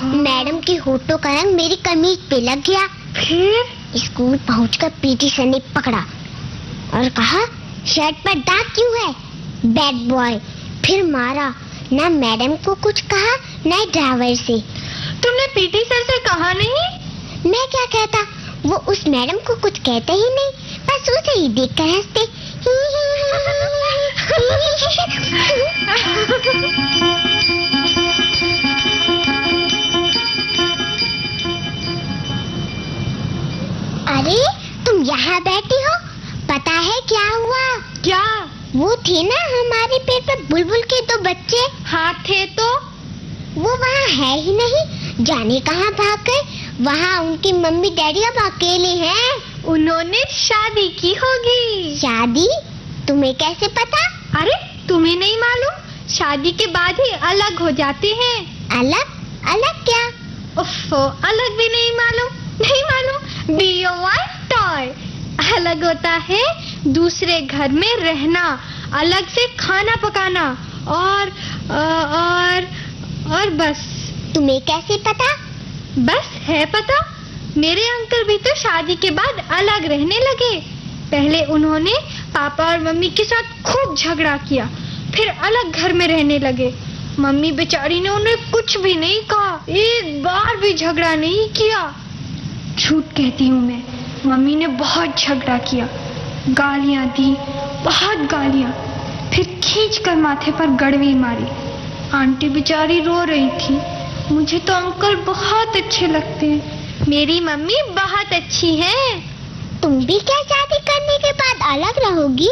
Madam की होठों का रंग मेरी कमीज पे लग गया। फिर स्कूल पहुंचकर पीटी सर ने पकड़ा और कहा, शर्ट पर दाग क्यों है, बैड बॉय। फिर मारा। ना मैडम को कुछ कहा, न ड्राइवर से। तुमने पीटी सर से कहा नहीं? मैं क्या कहता, वो उस मैडम को कुछ कहते ही नहीं, बस उसे ही देखकर हंसते। अरे तुम यहाँ बैठी हो, पता है क्या हुआ? क्या? वो थे ना हमारे पेड़ पर बुलबुल के 2 बच्चे। हाँ थे तो? वो वहाँ है ही नहीं, जाने कहाँ भाग गए। वहाँ उनकी मम्मी डैडी अब अकेले हैं। उन्होंने शादी की होगी। शादी? तुम्हें कैसे पता? अरे तुम्हें नहीं मालूम? शादी के बाद ही अलग हो जाते हैं। अलग? अलग क्या? उफ़्फ़ो, अलग भी नहीं मालूम? नहीं मालूम? BOY toy. अलग होता है दूसरे घर में रहना, अलग से खाना पकाना और बस। तुम्हें कैसे पता? बस है पता। मेरे अंकल भी तो शादी के बाद अलग रहने लगे। पहले उन्होंने पापा और मम्मी के साथ खूब झगड़ा किया, फिर अलग घर में रहने लगे। मम्मी बेचारी ने उन्हें कुछ भी नहीं कहा, एक बार भी झगड़ा नहीं किया। झूठ कहती हूँ मैं, मम्मी ने बहुत झगड़ा किया, गालियाँ दी, बहुत गालियाँ, फिर खींचकर माथे पर गड़वी मारी। आंटी बेचारी रो रही थी। मुझे तो अंकल बहुत अच्छे लगते हैं। मेरी मम्मी बहुत अच्छी है। तुम भी क्या शादी करने के बाद अलग रहोगी?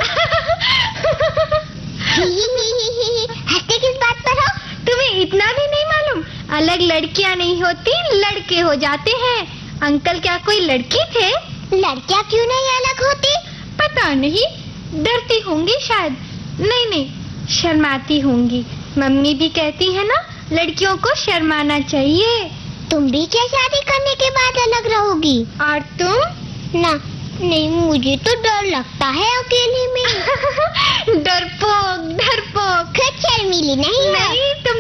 हंसते किस बात पर हो? तुम्हें इतना भी नहीं मालूम? अलग लड़कियां नहीं होती, लड़के हो जाते हैं। अंकल क्या कोई लड़की थे? लड़कियां क्यों नहीं अलग होती? पता नहीं, डरती होंगी शायद। नहीं, शर्माती होंगी। मम्मी भी कहती है ना, लड़कियों को शर्माना चाहिए। तुम भी क्या शादी करने के बाद अलग रहोगी? और तुम? ना, नहीं, मुझे तो डर लगता है अकेले में। डरपोक। खुद शर्मीली नहीं हो। नहीं, तुम